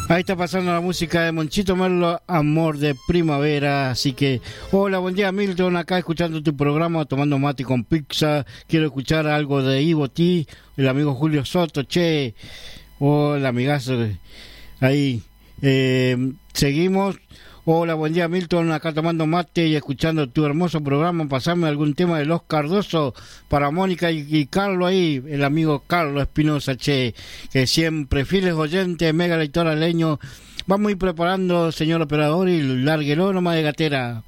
Ahí está pasando la música de Monchito Merlo, Amor de Primavera. Así que, hola, buen día Milton, acá escuchando tu programa, tomando mate con pizza. Quiero escuchar algo de Ivo T, el amigo Julio Soto, che. Hola, amigazo. Ahí, seguimos. Hola, buen día Milton, acá tomando mate y escuchando tu hermoso programa. Pasame algún tema de Los Cardoso para Mónica y Carlos ahí, el amigo Carlos Espinosa, che, que siempre fieles oyentes, mega lector aleño. Vamos a ir preparando, señor operador, y larguelo nomás de gatera.